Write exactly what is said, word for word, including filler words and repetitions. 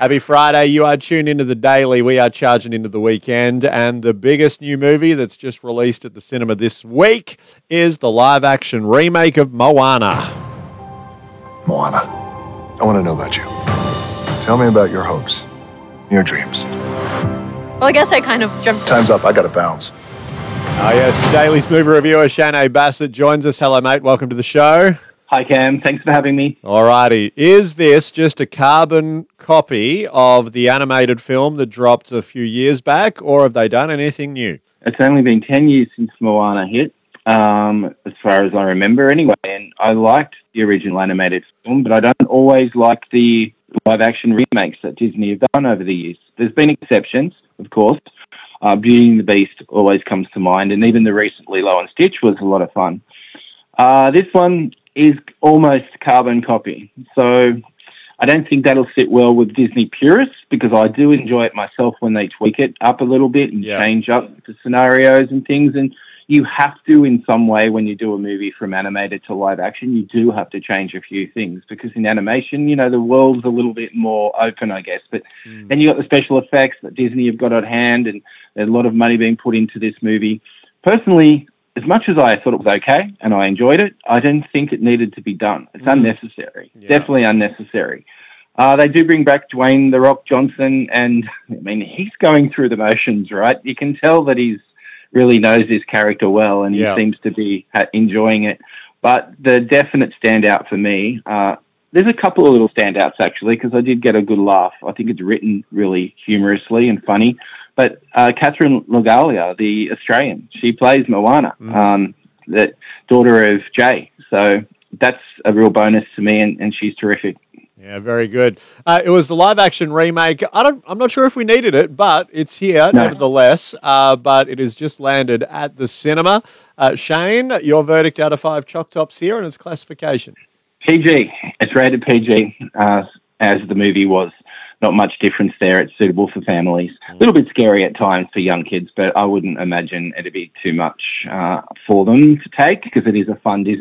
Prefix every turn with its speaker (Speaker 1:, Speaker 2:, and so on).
Speaker 1: Happy Friday. You are tuned into the Daily. We are charging into the weekend. And the biggest new movie that's just released at the cinema this week is the live-action remake of Moana.
Speaker 2: Moana, I want to know about you. Tell me about your hopes, your dreams.
Speaker 3: Well, I guess I kind of jumped.
Speaker 2: Time's up. I got to bounce.
Speaker 1: Oh, yes. The Daily's movie reviewer, Shane Bassett, joins us. Hello, mate. Welcome to the show.
Speaker 4: Hi, Cam. Thanks for having me.
Speaker 1: All righty. Is this just a carbon copy of the animated film that dropped a few years back, or have they done anything new?
Speaker 4: It's only been ten years since Moana hit, um, as far as I remember anyway, and I liked the original animated film, but I don't always like the live-action remakes that Disney have done over the years. There's been exceptions, of course. Uh, Beauty and the Beast always comes to mind, and even the recent Lilo and Stitch was a lot of fun. Uh, this one is almost carbon copy, so I don't think that'll sit well with Disney purists, because I do enjoy it myself when they tweak it up a little bit and
Speaker 1: yeah.
Speaker 4: change up the scenarios and things. And you have to, in some way, when you do a movie from animated to live action, you do have to change a few things, because in animation, you know, the world's a little bit more open, I guess. But mm. then you got the special effects that Disney have got at hand, and there's a lot of money being put into this movie. Personally, as much as I thought it was okay and I enjoyed it, I didn't think it needed to be done. It's mm. unnecessary, yeah. definitely unnecessary. Uh, they do bring back Dwayne "The Rock" Johnson, and I mean, he's going through the motions, right? You can tell that he's really knows his character well, and he yeah. seems to be enjoying it. But the definite standout for me, uh, there's a couple of little standouts actually, because I did get a good laugh. I think it's written really humorously and funny. But uh, Catherine Lagalia, the Australian, she plays Moana, mm. um, the daughter of Jay. So that's a real bonus to me, and, and she's terrific.
Speaker 1: Yeah, very good. Uh, it was the live-action remake. I don't, I'm not sure if we needed it, but it's here no. nevertheless. Uh, but it has just landed at the cinema. Uh, Shane, your verdict out of five chalk tops here and its classification?
Speaker 4: P G. It's rated P G, uh, as the movie was. Not much difference there. It's suitable for families. A little bit scary at times for young kids, but I wouldn't imagine it'd be too much uh, for them to take, because it is a fun Disney